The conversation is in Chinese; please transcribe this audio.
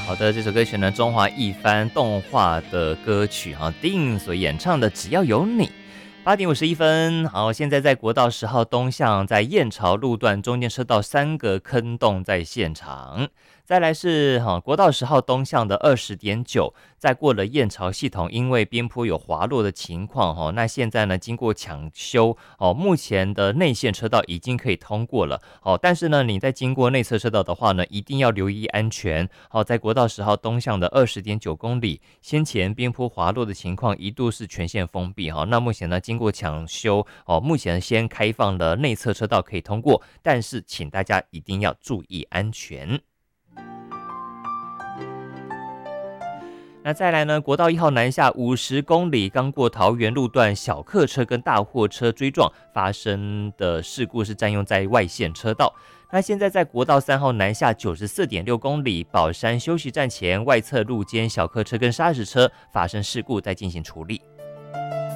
好的，这首歌曲呢，中华一番动画的歌曲哈，丁所演唱的《只要有你》。8:51，好，现在在国道10号东向，在燕巢路段中间车道3个坑洞在现场。再来是国道10号东向的20.9，在过了燕巢系统，因为边坡有滑落的情况那现在呢经过抢修目前的内线车道已经可以通过了但是呢你在经过内侧车道的话呢，一定要留意安全在国道10号东向的20.9公里，先前边坡滑落的情况一度是全线封闭那目前呢经过抢修目前先开放了内侧车道可以通过，但是请大家一定要注意安全。那再来呢，国道1号南下50公里，刚过桃园路段，小客车跟大货车追撞发生的事故是占用在外线车道。那现在在国道3号南下94.6公里，宝山休息站前外侧路肩小客车跟砂石车发生事故，在进行处理。